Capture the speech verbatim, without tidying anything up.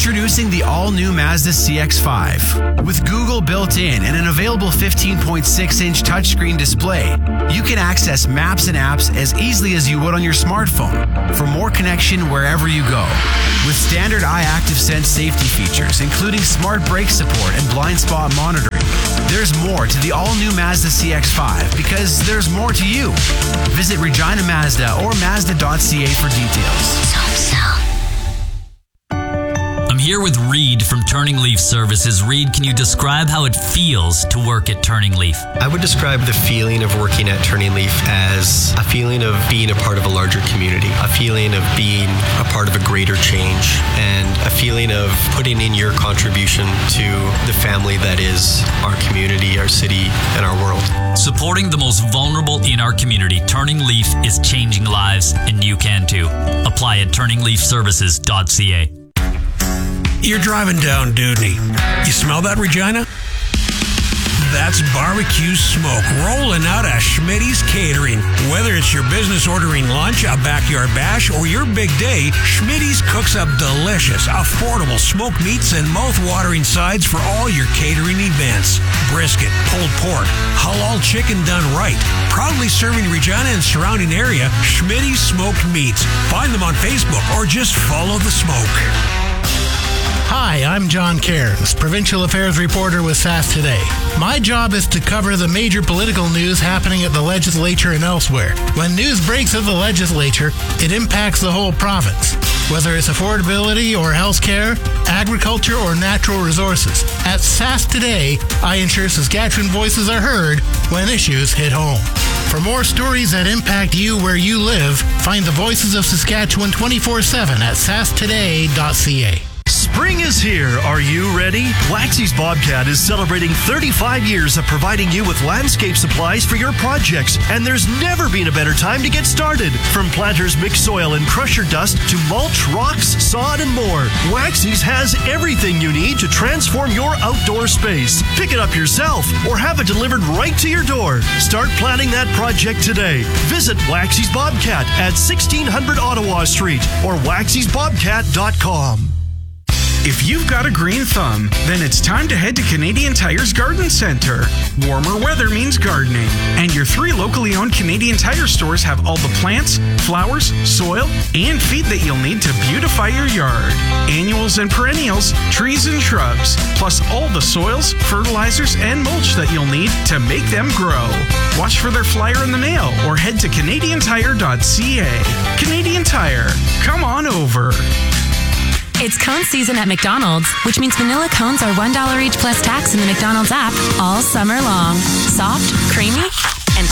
Introducing the all-new Mazda C X five. With Google built in and an available fifteen point six inch touchscreen display, you can access maps and apps as easily as you would on your smartphone for more connection wherever you go. With standard iActive Sense safety features, including smart brake support and blind spot monitoring, there's more to the all-new Mazda C X five because there's more to you. Visit Regina Mazda or Mazda dot C A for details. I'm here with Reed from Turning Leaf Services. Reed, can you describe how it feels to work at Turning Leaf? I would describe the feeling of working at Turning Leaf as a feeling of being a part of a larger community, a feeling of being a part of a greater change, and a feeling of putting in your contribution to the family that is our community, our city, and our world. Supporting the most vulnerable in our community, Turning Leaf is changing lives, and you can too. Apply at turning leaf services dot c a. You're driving down Dudney. You smell that, Regina? That's barbecue smoke rolling out of Schmitty's Catering. Whether it's your business ordering lunch, a backyard bash, or your big day, Schmitty's cooks up delicious, affordable smoked meats and mouth-watering sides for all your catering events. Brisket, pulled pork, halal chicken done right. Proudly serving Regina and surrounding area, Schmitty's Smoked Meats. Find them on Facebook or just follow the smoke. Hi, I'm John Cairns, Provincial Affairs Reporter with S A S Today. My job is to cover the major political news happening at the legislature and elsewhere. When news breaks at the legislature, it impacts the whole province, whether it's affordability or healthcare, agriculture or natural resources. At S A S Today, I ensure Saskatchewan voices are heard when issues hit home. For more stories that impact you where you live, find the Voices of Saskatchewan twenty-four seven at s a s today dot c a. Spring is here. Are you ready? Waxy's Bobcat is celebrating thirty-five years of providing you with landscape supplies for your projects, and there's never been a better time to get started. From planters, mixed soil, and crusher dust to mulch, rocks, sod, and more, Waxy's has everything you need to transform your outdoor space. Pick it up yourself or have it delivered right to your door. Start planning that project today. Visit Waxy's Bobcat at sixteen hundred Ottawa Street or waxys bobcat dot com. If you've got a green thumb, then it's time to head to Canadian Tire's Garden Centre. Warmer weather means gardening, and your three locally owned Canadian Tire stores have all the plants, flowers, soil, and feed that you'll need to beautify your yard. Annuals and perennials, trees and shrubs, plus all the soils, fertilizers, and mulch that you'll need to make them grow. Watch for their flyer in the mail or head to canadian tire dot c a. Canadian Tire, come on over. It's cone season at McDonald's, which means vanilla cones are one dollar each plus tax in the McDonald's app all summer long. Soft, creamy,